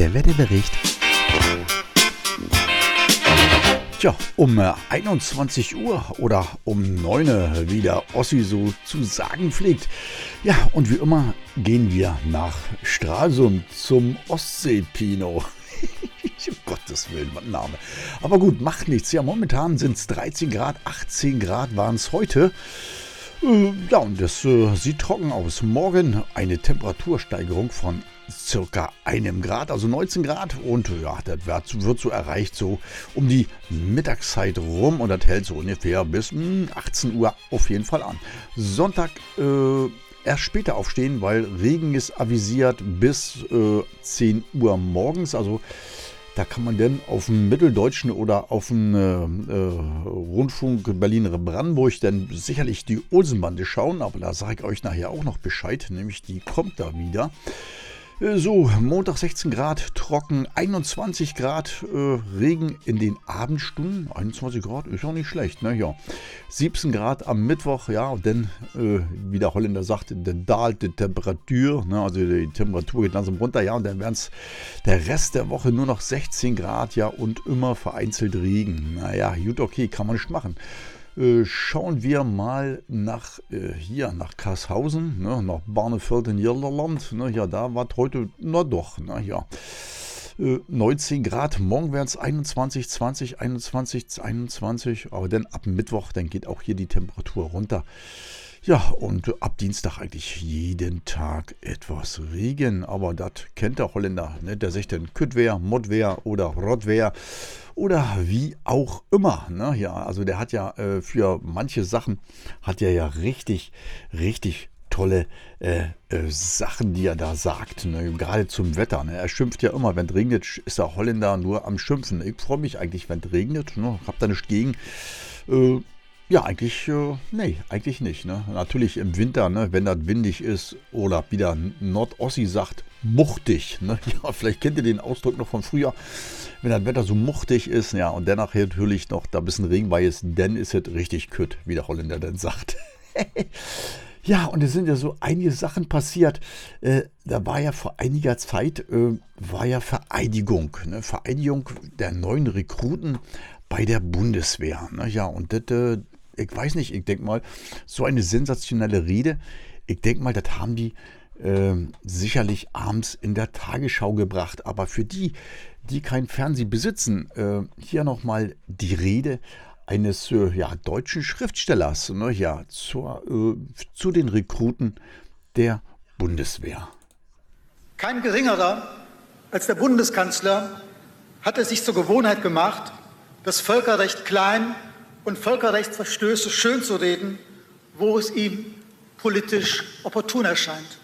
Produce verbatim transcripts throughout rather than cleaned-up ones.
der Wetterbericht. Tja, um einundzwanzig Uhr oder um neun Uhr, wie der Ossi so zu sagen pflegt. Ja, und wie immer gehen wir nach Stralsund zum Ostsee-Pino. Um Gottes Willen, was ein Name. Aber gut, macht nichts. Ja, momentan sind es dreizehn Grad, achtzehn Grad waren es heute. Äh, ja, und das äh, sieht trocken aus. Morgen eine Temperatursteigerung von circa einem Grad, also neunzehn Grad. Und ja, das wird, wird so erreicht so um die Mittagszeit rum. Und das hält so ungefähr bis mh, achtzehn Uhr auf jeden Fall an. Sonntag äh, erst später aufstehen, weil Regen ist avisiert bis äh, zehn Uhr morgens. Also da kann man dann auf dem Mitteldeutschen oder auf dem äh, äh, Rundfunk Berlin-Brandenburg dann sicherlich die Olsenbande schauen. Aber da sage ich euch nachher auch noch Bescheid, nämlich die kommt da wieder. So, Montag sechzehn Grad, trocken, einundzwanzig Grad, äh, Regen in den Abendstunden, einundzwanzig Grad, ist auch nicht schlecht, ne, ja. siebzehn Grad am Mittwoch, ja, und dann, äh, wie der Holländer sagt, dann dahlt die Temperatur, ne, also die Temperatur geht langsam runter, ja, und dann werden es der Rest der Woche nur noch sechzehn Grad, ja, und immer vereinzelt Regen. Naja, gut, okay, kann man nicht machen. Äh, schauen wir mal nach äh, hier, nach Karlshausen, ne, nach Barneveld in Nederland. Ne, ja, da war heute, na doch, na ja. Äh, neunzehn Grad, morgen werden es einundzwanzig, zwanzig, einundzwanzig, einundzwanzig, aber dann ab Mittwoch, dann geht auch hier die Temperatur runter. Ja, und ab Dienstag eigentlich jeden Tag etwas Regen, aber das kennt der Holländer, ne? Der sagt dann Kütweer, Modweer oder Rotweer oder wie auch immer, ne? Ja, also der hat ja äh, für manche Sachen, hat er ja richtig, richtig tolle äh, äh, Sachen, die er da sagt, ne? Gerade zum Wetter. Ne? Er schimpft ja immer, wenn es regnet, ist der Holländer nur am Schimpfen. Ich freue mich eigentlich, wenn es regnet, ne? Hab da nichts gegen. Äh, Ja, eigentlich, äh, nee, eigentlich nicht. Ne? Natürlich im Winter, ne, wenn das windig ist oder wieder Nordossi sagt, muchtig. Ne? Ja, vielleicht kennt ihr den Ausdruck noch von früher. Wenn das Wetter so muchtig ist, ja, und danach natürlich noch da ein bisschen Regen bei ist, dann ist es richtig kütt, wie der Holländer dann sagt. Ja, und es sind ja so einige Sachen passiert. Äh, da war ja vor einiger Zeit, äh, war ja Vereidigung, ne? Vereidigung der neuen Rekruten bei der Bundeswehr. Ne? Ja, und das, äh, ich weiß nicht, ich denke mal, so eine sensationelle Rede, ich denke mal, das haben die äh, sicherlich abends in der Tagesschau gebracht. Aber für die, die kein Fernsehen besitzen, äh, hier nochmal die Rede eines äh, ja, deutschen Schriftstellers, ne, ja, zur, äh, zu den Rekruten der Bundeswehr. Kein geringerer als der Bundeskanzler hat es sich zur Gewohnheit gemacht, das Völkerrecht klein und Völkerrechtsverstöße schön zu reden, wo es ihm politisch opportun erscheint.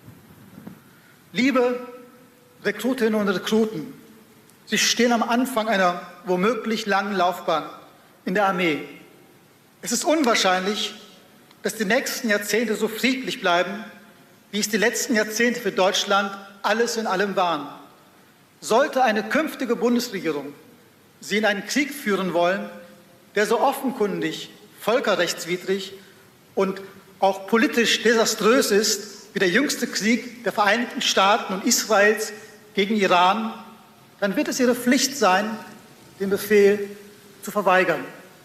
Liebe Rekrutinnen und Rekruten, Sie stehen am Anfang einer womöglich langen Laufbahn in der Armee. Es ist unwahrscheinlich, dass die nächsten Jahrzehnte so friedlich bleiben, wie es die letzten Jahrzehnte für Deutschland alles in allem waren. Sollte eine künftige Bundesregierung Sie in einen Krieg führen wollen, der so offenkundig völkerrechtswidrig und auch politisch desaströs ist, wie der jüngste Krieg der Vereinigten Staaten und Israels gegen Iran, dann wird es Ihre Pflicht sein, den Befehl zu verweigern.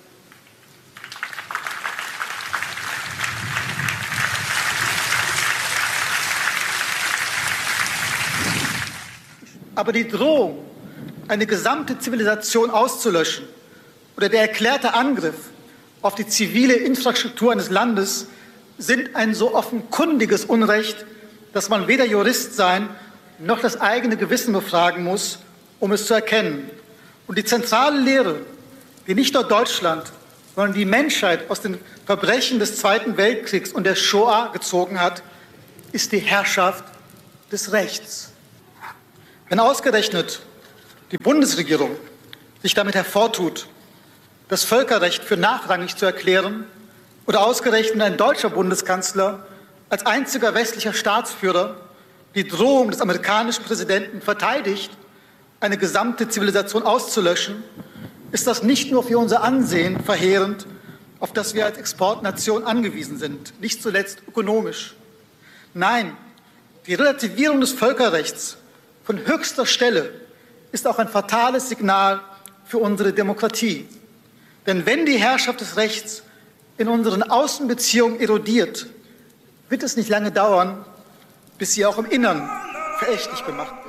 Aber die Drohung, eine gesamte Zivilisation auszulöschen oder der erklärte Angriff auf die zivile Infrastruktur eines Landes sind ein so offenkundiges Unrecht, dass man weder Jurist sein noch das eigene Gewissen befragen muss, um es zu erkennen. Und die zentrale Lehre, die nicht nur Deutschland, sondern die Menschheit aus den Verbrechen des Zweiten Weltkriegs und der Shoah gezogen hat, ist die Herrschaft des Rechts. Wenn ausgerechnet die Bundesregierung sich damit hervortut, das Völkerrecht für nachrangig zu erklären oder ausgerechnet ein deutscher Bundeskanzler als einziger westlicher Staatsführer die Drohung des amerikanischen Präsidenten verteidigt, eine gesamte Zivilisation auszulöschen, ist das nicht nur für unser Ansehen verheerend, auf das wir als Exportnation angewiesen sind, nicht zuletzt ökonomisch. Nein, die Relativierung des Völkerrechts von höchster Stelle ist auch ein fatales Signal für unsere Demokratie. Denn wenn die Herrschaft des Rechts in unseren Außenbeziehungen erodiert, wird es nicht lange dauern, bis sie auch im Innern verächtlich gemacht wird.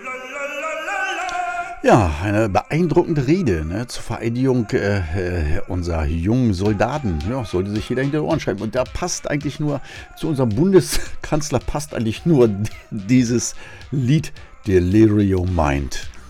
Ja, eine beeindruckende Rede, ne, zur Vereidigung äh, äh, unserer jungen Soldaten. Ja, sollte sich jeder hinter die Ohren schreiben. Und da passt eigentlich nur, zu unserem Bundeskanzler passt eigentlich nur dieses Lied Delirium Mind.